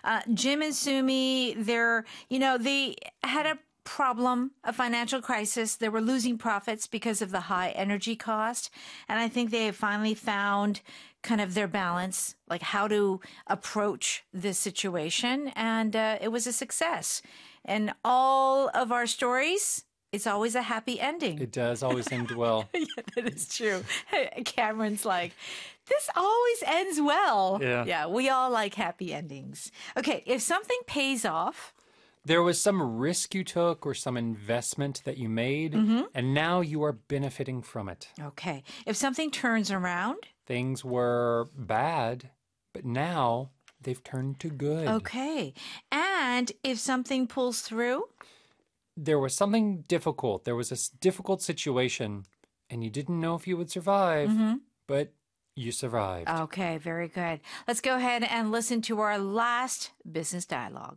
Jim and Sumi, they had a financial crisis. They were losing profits because of the high energy cost. And I think they have finally found kind of their balance, like how to approach this situation. And it was a success. And all of our stories, it's always a happy ending. It does always end well. Yeah, that is true. Cameron's like, this always ends well. Yeah, we all like happy endings. Okay, if something pays off. There was some risk you took or some investment that you made, and now you are benefiting from it. Okay, if something turns around. Things were bad, but now they've turned to good. Okay, and if something pulls through. There was something difficult. There was a difficult situation, and you didn't know if you would survive, but you survived. Okay, very good. Let's go ahead and listen to our last business dialogue.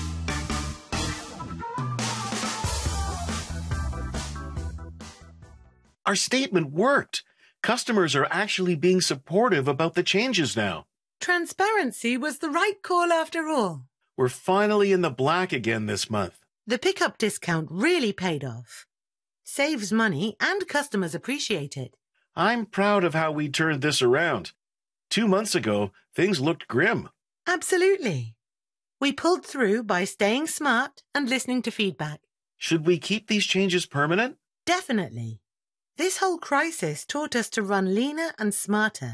Our statement worked. Customers are actually being supportive about the changes now. Transparency was the right call after all. We're finally in the black again this month. The pickup discount really paid off. Saves money and customers appreciate it. I'm proud of how we turned this around. 2 months ago, things looked grim. Absolutely. We pulled through by staying smart and listening to feedback. Should we keep these changes permanent? Definitely. This whole crisis taught us to run leaner and smarter.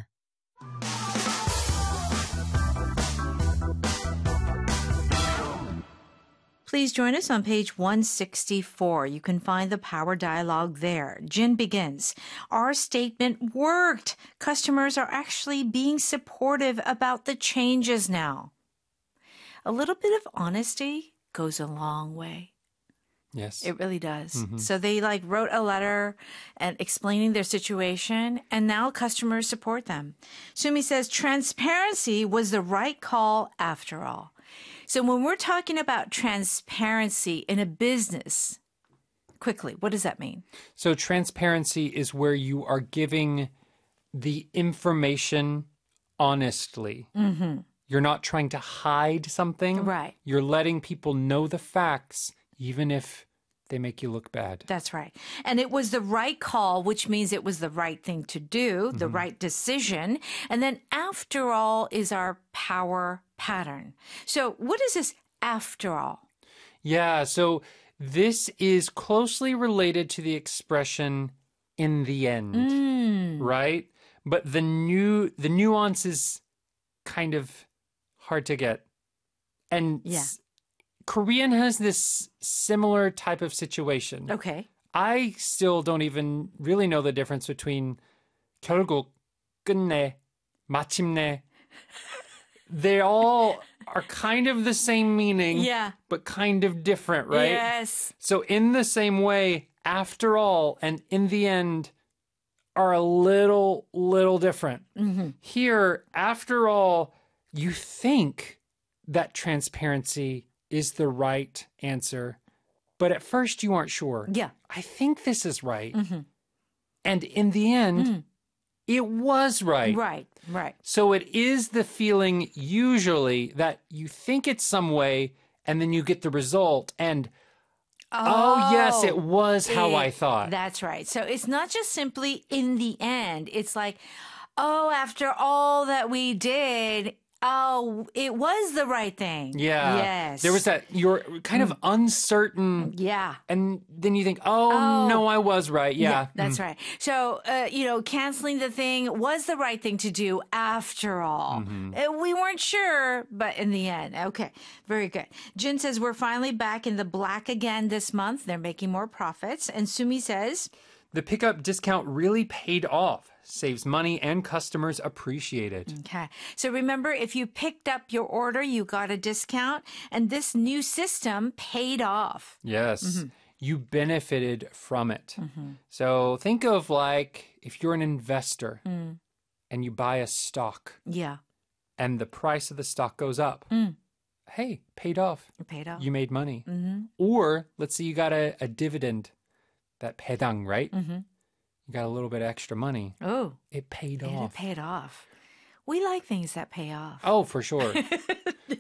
Please join us on page 164. You can find the power dialogue there. Jin begins. Our statement worked. Customers are actually being supportive about the changes now. A little bit of honesty goes a long way. Yes. It really does. So they wrote a letter and explaining their situation, and now customers support them. Sumi says transparency was the right call after all. So when we're talking about transparency in a business, quickly, what does that mean? So transparency is where you are giving the information honestly. You're not trying to hide something. Right. You're letting people know the facts, even if they make you look bad. That's right. And it was the right call, which means it was the right thing to do, the right decision. And then after all is our power pattern. So what is this after all? Yeah, so this is closely related to the expression in the end, right? But the nuance is kind of hard to get. And Korean has this similar type of situation. Okay. I still don't even really know the difference between 결국, 끝내, 마침내. They all are kind of the same meaning, but kind of different, right? Yes. So in the same way, after all and in the end are a little different. Here, after all, you think that transparency is the right answer, but at first you aren't sure. Yeah. I think this is right. And in the end, it was right. Right. So it is the feeling usually that you think it's some way and then you get the result and, oh yes, it was how I thought. That's right. So it's not just simply in the end. It's like, oh, after all that we did, oh, it was the right thing. Yeah. Yes. There was that, you're kind of uncertain. Yeah. And then you think, oh, no, I was right. Yeah. That's right. So, canceling the thing was the right thing to do after all. We weren't sure, but in the end. Okay. Very good. Jin says we're finally back in the black again this month. They're making more profits. And Sumi says, the pickup discount really paid off. Saves money and customers appreciate it. Okay. So remember, if you picked up your order, you got a discount, and this new system paid off. Yes. You benefited from it. So think of if you're an investor and you buy a stock. Yeah. And the price of the stock goes up. Hey, paid off. It paid off. You made money. Or let's say you got a dividend, that 배당, right? You got a little bit extra money. Oh. It paid off. It paid off. We like things that pay off. Oh, for sure.